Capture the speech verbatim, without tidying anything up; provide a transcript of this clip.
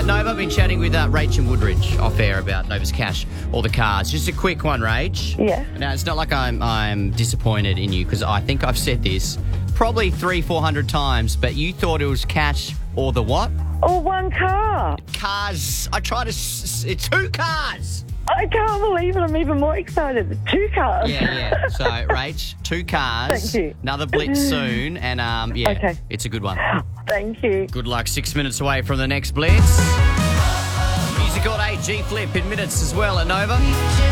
Nova, I've been chatting with uh, Rach and Woodridge off air about Nova's Cash or the cars. Just a quick one, Rach. Yeah. Now, it's not like I'm I'm disappointed in you because I think I've said this probably three, four hundred times, but you thought it was cash or the what? Or one car. Cars. I tried to... S- s- two cars. I can't believe it. I'm even more excited. Two cars. Yeah, yeah. So, Rach, two cars. Thank you. Another blitz soon, and um, yeah, Okay. it's a good one. Thank you. Good luck. Six minutes away from the next blitz. Music all day, G Flip in minutes as well at Nova.